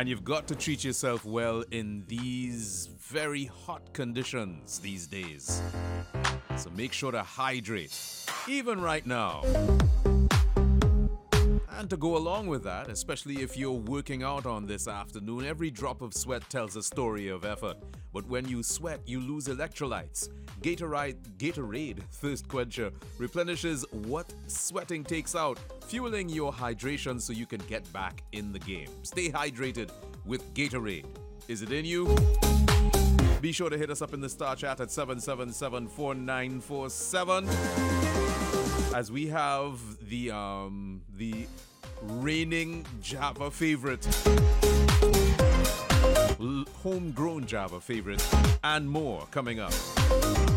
And you've got to treat yourself well in these very hot conditions these days. So make sure to hydrate, even right now. And to go along with that, especially if you're working out on this afternoon, every drop of sweat tells a story of effort. But when you sweat, you lose electrolytes. Gatorade Thirst Quencher replenishes what sweating takes out, fueling your hydration so you can get back in the game. Stay hydrated with Gatorade. Is it in you? Be sure to hit us up in the Star Chat at 777-4947 as we have the reigning Java favorite, homegrown Java favorite, and more coming up.